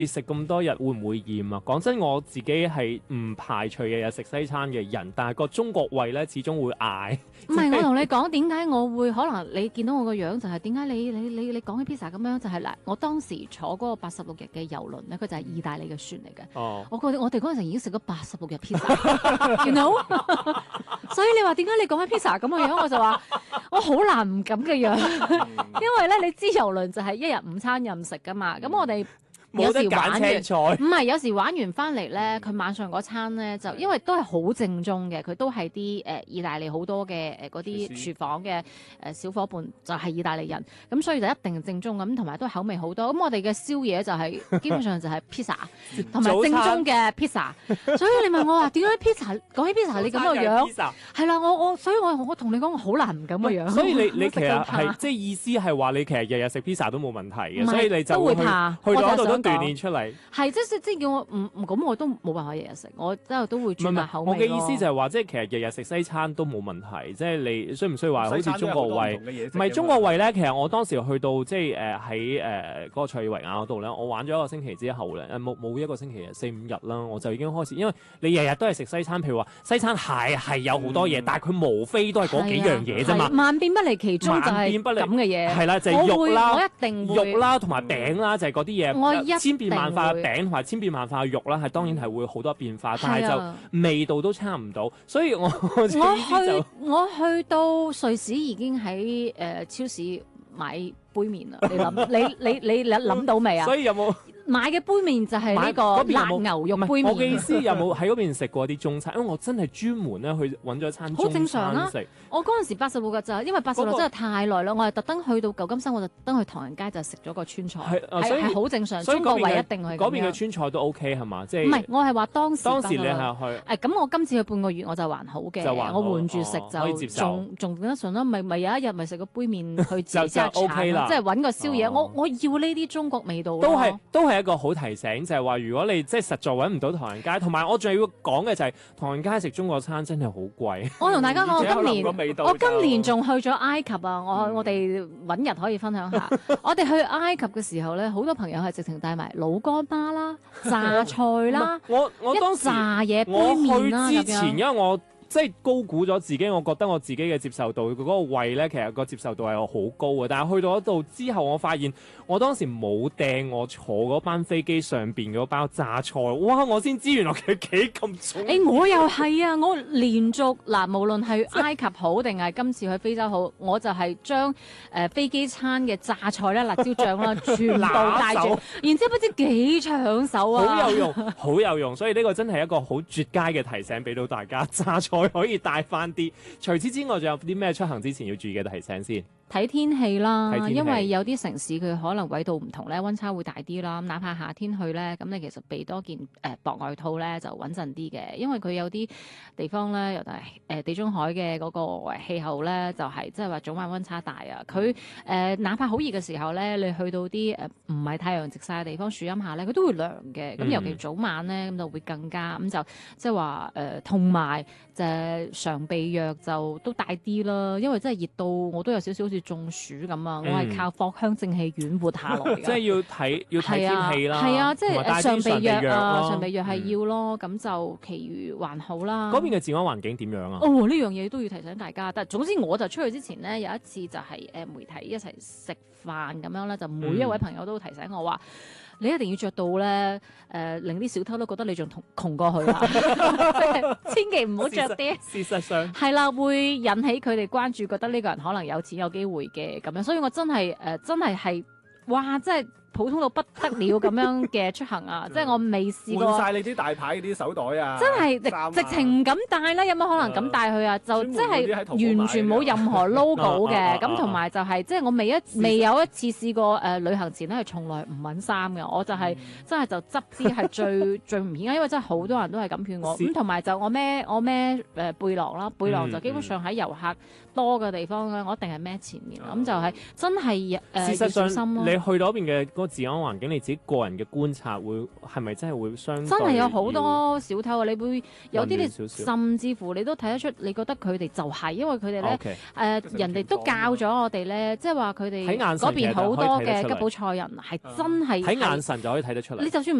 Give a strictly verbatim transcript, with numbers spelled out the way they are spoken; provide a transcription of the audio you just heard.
食咁多日會唔會厭啊？講真，我自己係唔排除日日食西餐嘅人，但係個中國胃咧始終會嗌。 唔係，我同你講點解我會可能你見到我個樣就係點解你你你你講起 pizza 咁樣就係嗱，我當時坐嗰個八十六日嘅遊輪咧，佢就係意大利嘅船嚟嘅。 哦， 我覺得我哋嗰陣時已經食咗八十六日 pizza，you know？所以你話點解你講起 pizza 咁嘅樣，我就話我好難唔咁嘅樣，因為咧你知遊輪就係一日午餐任食噶嘛，咁我哋。 冇得揀青菜， 唔係有時玩完翻嚟咧，佢晚上嗰餐咧就因為都係好正宗嘅，佢都係啲誒意大利好多嘅誒嗰啲廚房嘅誒小伙伴就係意大利人，咁所以就一定正宗咁，同埋都口味好多。咁我哋嘅宵夜就係、是、基本上就係 pizza， 同埋正宗嘅 pizza。所以你問我話點解 pizza 講起 pizza 你咁嘅樣，係啦，我我所以我我同你講我好難唔咁嘅樣。 所以你你其實係即係意思係話你其實日日食 pizza 都冇問題嘅，所以你就會去去到度都鍛鍊出嚟。 係，即係即係叫我唔唔咁，我都冇辦法日日食，我之後都會轉下口味。 我嘅意思就係話，即係其實日日食西餐都冇問題，即係你需唔需要話好似中國胃？唔係中國胃咧，其實我當時去到即係誒喺誒嗰個塞爾維亞嗰度咧，我玩咗一個星期之後咧，冇冇一個星期四五日啦，我就已經開始，因為你日日都係食西餐，譬如話西餐係係有好多嘢，嗯、但係佢無非都係嗰幾樣嘢啫嘛， 萬變不離其宗就係咁嘅嘢。 係啦，就係、是、肉啦， 我一定會肉啦，同埋餅啦，就係嗰啲嘢。 我一千變萬化嘅餅同埋千變萬化嘅肉啦，係當然係會好多變化，但係就味道都差唔到，所以我我去我去到瑞士已經喺誒、呃、超市買杯麵啦，你諗你你你諗到未啊？ 所以有冇？ 買嘅杯麵就係呢個辣牛肉杯麵。 我嘅意思有冇喺嗰邊食過啲中餐？因為我真係專門咧去揾咗餐中餐食。好正常啦。 我嗰陣時八十六日就因為八十六真係太耐啦，我係特登去到舊金山，我就特登去唐人街就食咗個川菜。係係好正常。中國胃一定係嗰邊嘅川菜都 OK 係嘛？即係唔係？我係話當時。 當時你係去誒咁，我今次去半個月我就還好嘅，我換住食就仲仲頂得順啦。咪咪有一日咪食個杯麵去自己 OK 啦， 即係揾個宵夜。我我要呢啲中國味道。 都係都係一個好提醒。就係話，如果你即係實在揾唔到唐人街，同埋我仲要講嘅就係唐人街食中國餐真係好貴。 我同大家講，我今年我今年仲去咗埃及啊！我、嗯、我哋揾日可以分享下。我哋去埃及嘅時候咧，好多朋友係直情帶埋老乾媽啦、榨菜啦， 我我當時炸嘢杯麵啦我去之前，因為我。即係高估咗自己，我覺得我自己嘅接受度，佢嗰個胃咧，其實個接受度係好高嘅。但係去到嗰度之後，我發現我當時冇掟我坐嗰班飛機上邊嗰包榨菜，哇！我先知原來佢幾咁重。誒、 欸，我又係啊！我連續嗱，無論係埃及好定係今次去非洲好，我就係將誒飛機餐嘅榨菜啦、辣椒醬啦，全部帶住，然之後不知幾搶手啊！ 好有用，好有用，所以呢個真係一個好絕佳嘅提醒俾到大家，榨菜可以帶翻啲。除此之外，仲有啲咩出行之前要注意嘅提醒先？ 睇天氣啦， 天氣， 因為有啲城市佢可能緯度唔同咧，溫差會大啲啦。哪怕夏天去咧，咁你其實備多件誒、呃、薄外套咧就穩陣啲嘅，因為佢有啲地方咧，尤其係誒地中海嘅嗰個氣候咧，就係即係話早晚溫差大啊。佢誒、呃、哪怕好熱嘅時候咧，你去到啲誒唔係太陽直曬嘅地方，樹蔭下咧，佢都會涼嘅。咁、嗯、尤其早晚咧，咁就會更加咁就即係話誒，同埋就常備藥就都帶啲啦，因為真係熱到我都有少少好似中暑咁啊！我係靠藿香正氣丸活下來嘅。 即係要睇要睇天氣啦， 係啊，即係常備藥啊，常備藥係要咯。咁、嗯、就其餘還好啦。 嗰邊嘅治安環境點樣啊？ 哦，呢樣嘢都要提醒大家。但係總之我就出去之前咧，有一次就係誒媒體一齊食飯咁樣咧，就每一位朋友都提醒我話。嗯你一定要着到咧，誒、呃、令啲小偷都覺得你仲窮窮過去啦，千祈唔好着啲。 事實上係啦，會引起佢哋關注，覺得呢個人可能有錢有機會嘅咁樣，所以我真係誒、呃、真係係，哇！真係。普通到不得了咁樣嘅出行啊！即係我未試過換曬你啲大牌啲手袋啊！ 真係、啊、直情唔敢帶啦，有冇可能咁帶佢啊？就即係完全冇任何 logo 嘅，咁同埋就係、是、即係我未一未有一次試過誒、呃、旅行前咧係從來唔揾衫嘅，我就係、是嗯、真係就執啲係最最唔顯眼，因為真係好多人都係咁勸我。咁同埋就我孭我孭誒背囊啦，背囊就基本上喺遊客多嘅地方咧，我一定係孭前面。咁、嗯、就係真係誒、呃、 事實上要小心咯。 你去到嗰邊嘅個治安環境，你自己個人嘅觀察會係咪真係會相對真係有好多小偷啊！你會有啲你少少甚至乎你都睇得出，你覺得佢哋就係、是、因為佢哋咧 OK 誒人哋都教咗我哋咧，即係話佢哋睇眼神嗰邊好多其實可以睇得出嚟嘅吉普賽人係真係睇眼神就可以睇得出嚟。 你就算唔